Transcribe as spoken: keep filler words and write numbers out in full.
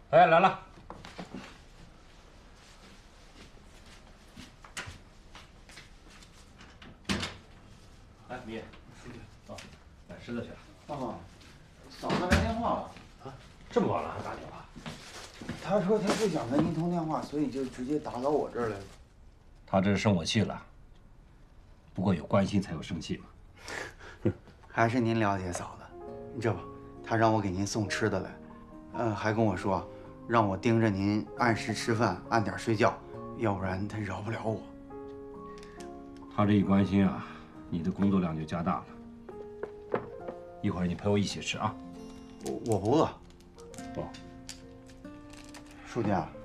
哎，来了。哎，米，走，买吃的去。 啊，嫂子来电话了。 啊，这么晚了还打电话？ 她说她不想跟您通电话，所以就直接打到我这儿来了。 他这是生我气了。不过有关系才有生气嘛。 还是您了解嫂子。这不，她让我给您送吃的来，呃，还跟我说，让我盯着您按时吃饭，按点睡觉，要不然她饶不了我。 他这一关心啊，你的工作量就加大了。一会儿你陪我一起吃啊。 我我不饿。 不， 书记啊，